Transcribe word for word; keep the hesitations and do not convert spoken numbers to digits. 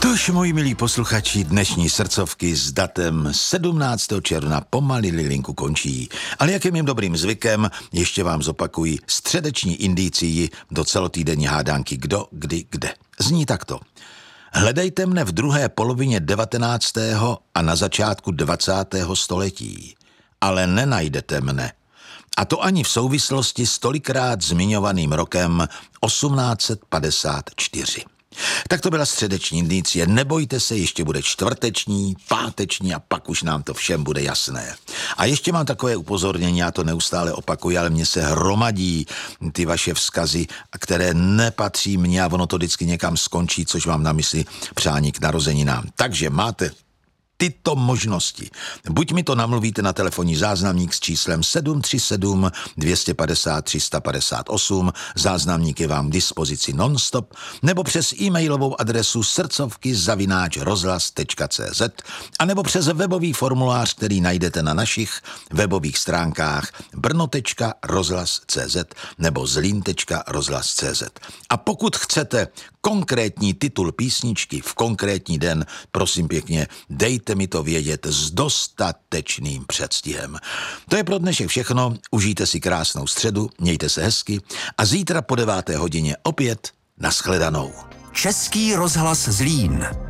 Tož, moji milí posluchači, dnešní srdcovky s datem sedmnáctého června pomaly linku končí. Ale jak je mým dobrým zvykem, ještě vám zopakuji středeční indicii do celotýdenní hádánky Kdo, kdy, kde. Zní takto. Hledejte mne v druhé polovině devatenáctého a na začátku dvacátého století, ale nenajdete mne. A to ani v souvislosti s tolikrát zmiňovaným rokem osmnáct padesát čtyři. Tak to byla středeční indicie, nebojte se, ještě bude čtvrteční, páteční a pak už nám to všem bude jasné. A ještě mám takové upozornění, já to neustále opakuji, ale mně se hromadí ty vaše vzkazy, které nepatří mně a ono to vždycky někam skončí, což mám na mysli přání k narozeninám. Takže máte tyto možnosti. Buď mi to namluvíte na telefonní záznamník s číslem sedm tři sedm dvě pět nula tři pět osm, záznamník je vám k dispozici nonstop, nebo přes e-mailovou adresu srdcovky zavináč rozhlas tečka cé zet, anebo přes webový formulář, který najdete na našich webových stránkách brno tečka rozhlas tečka cé zet nebo zlín tečka rozhlas tečka cé zet. A pokud chcete konkrétní titul písničky v konkrétní den, prosím pěkně, dejte mi to vědět s dostatečným předstihem. To je pro dnešek všechno, užijte si krásnou středu, mějte se hezky a zítra po deváté hodině opět nashledanou. Český rozhlas Zlín.